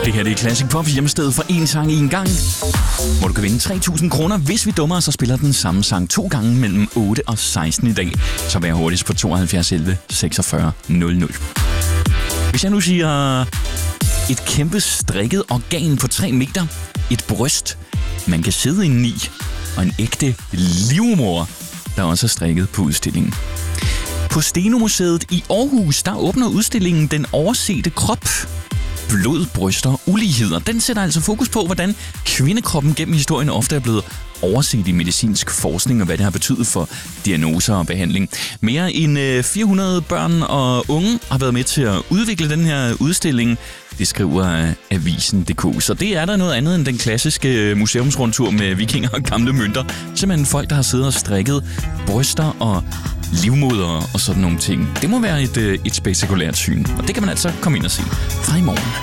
Det her det er Classic Pop, hjemstedet for en sang i en gang, hvor du kan vinde 3.000 kroner. Hvis vi dummer, så spiller den samme sang 2 gange mellem 8 og 16 i dag. Så vær hurtigst på 72 11 46 00. Hvis jeg nu siger et kæmpe strikket organ på 3 meter, et bryst, man kan sidde inde i, og en ægte livmor, der også er strikket på udstillingen. På Steno-museet i Aarhus, der åbner udstillingen Den oversete krop. Blod, bryster, uligheder. Den sætter altså fokus på, hvordan kvindekroppen gennem historien ofte er blevet overset i medicinsk forskning, og hvad det har betydet for diagnoser og behandling. Mere end 400 børn og unge har været med til at udvikle den her udstilling. Det skriver Avisen.dk. Så det er der noget andet end den klassiske museumsrundtur med vikinger og gamle mønter. Simpelthen folk, der har siddet og strikket bryster og livmoder og sådan nogle ting. Det må være et spektakulært syn, og det kan man altså komme ind og se fra i morgen.